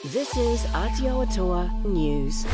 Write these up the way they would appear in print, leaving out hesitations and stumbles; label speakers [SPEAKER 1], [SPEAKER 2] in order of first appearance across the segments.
[SPEAKER 1] This is Aotearoa News.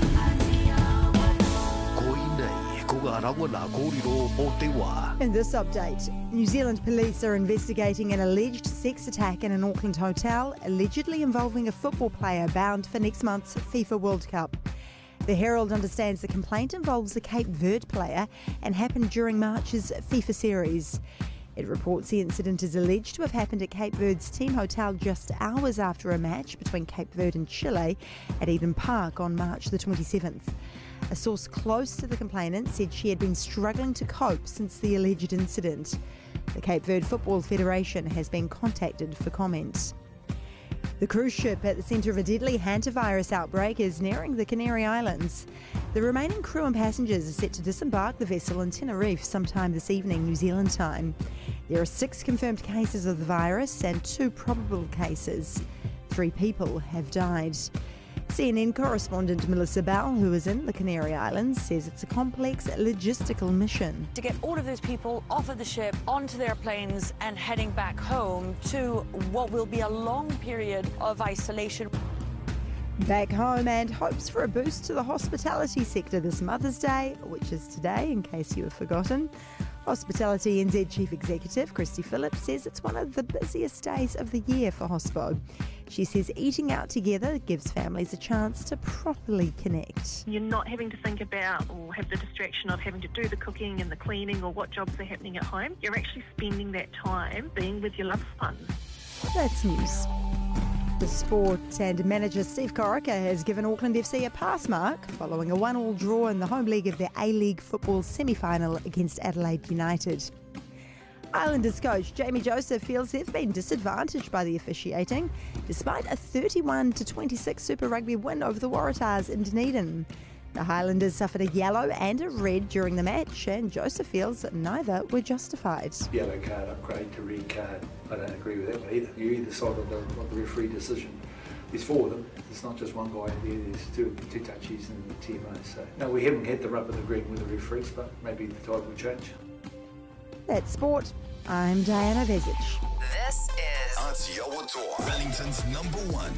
[SPEAKER 2] In this update, New Zealand police are investigating an alleged sex attack in an Auckland hotel, allegedly involving a football player bound for next month's FIFA World Cup. The Herald understands the complaint involves a Cape Verde player and happened during March's FIFA series. It reports the incident is alleged to have happened at Cape Verde's team hotel just hours after a match between Cape Verde and Chile at Eden Park on March the 27th. A source close to the complainant said she had been struggling to cope since the alleged incident. The Cape Verde Football Federation has been contacted for comment. The cruise ship at the centre of a deadly hantavirus outbreak is nearing the Canary Islands. The remaining crew and passengers are set to disembark the vessel in Tenerife sometime this evening, New Zealand time. There are 6 confirmed cases of the virus and 2 probable cases. 3 people have died. CNN correspondent Melissa Bell, who is in the Canary Islands, says it's a complex logistical mission.
[SPEAKER 3] To get all of those people off of the ship, onto their planes and heading back home to what will be a long period of isolation.
[SPEAKER 2] Back home, and hopes for a boost to the hospitality sector this Mother's Day, which is today in case you have forgotten. Hospitality NZ Chief Executive Christy Phillips says it's one of the busiest days of the year for Hospo. She says eating out together gives families a chance to properly connect.
[SPEAKER 4] You're not having to think about or have the distraction of having to do the cooking and the cleaning or what jobs are happening at home. You're actually spending that time being with your loved ones.
[SPEAKER 2] That's news. The sport and manager Steve Corica has given Auckland FC a pass mark following a 1-1 draw in the home league of their A-League football semi-final against Adelaide United. Islanders coach Jamie Joseph feels they've been disadvantaged by the officiating, despite a 31-26 Super Rugby win over the Waratahs in Dunedin. The Highlanders suffered a yellow and a red during the match, and Joseph feels that neither were justified.
[SPEAKER 5] Yellow card upgrade to red card. I don't agree with that one either. You're either side of the referee decision. There's 4 of them. It's not just one guy there. There's two touchies and the TMO. So no, we haven't had the rub of the green with the referees, but maybe the tide will change.
[SPEAKER 2] That's sport. I'm Diana Vezic.
[SPEAKER 6] This is Aotearoa, Wellington's #1